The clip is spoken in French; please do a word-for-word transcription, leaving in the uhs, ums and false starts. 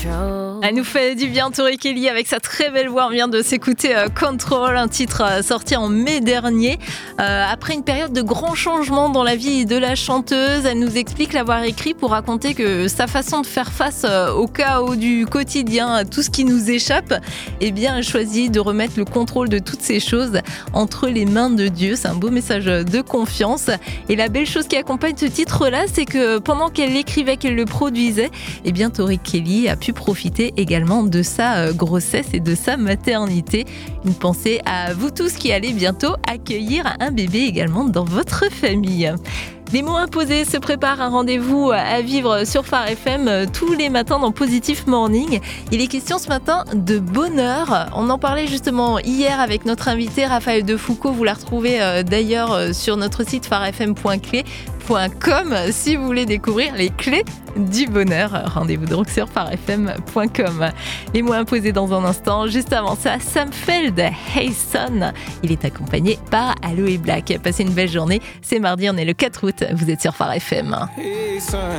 Elle nous fait du bien, Tori Kelly, avec sa très belle voix. On vient de s'écouter euh, Control, un titre euh, sorti en mai dernier. Euh, après une période de grands changements dans la vie de la chanteuse, elle nous explique l'avoir écrit pour raconter que sa façon de faire face euh, au chaos du quotidien, à tout ce qui nous échappe, eh bien, elle choisit de remettre le contrôle de toutes ces choses entre les mains de Dieu. C'est un beau message de confiance. Et la belle chose qui accompagne ce titre-là, c'est que pendant qu'elle l'écrivait, qu'elle le produisait, eh bien, Tori Kelly a pu profiter également de sa grossesse et de sa maternité. Une pensée à vous tous qui allez bientôt accueillir un bébé également dans votre famille. Les mots imposés se préparent un rendez-vous à vivre sur Phare F M tous les matins dans Positive Morning. Il est question ce matin de bonheur. On en parlait justement hier avec notre invité Raphaël Defoucault. Vous la retrouvez d'ailleurs sur notre site phare f m point clé point com si vous voulez découvrir les clés du bonheur. Rendez-vous donc sur phare f m point com. Les mots imposés dans un instant. Juste avant ça, Sam Feld, Hey Son. Il est accompagné par Aloe Black. Passez une belle journée. C'est mardi, on est le quatre août. Vous êtes sur Phare F M. Hey son.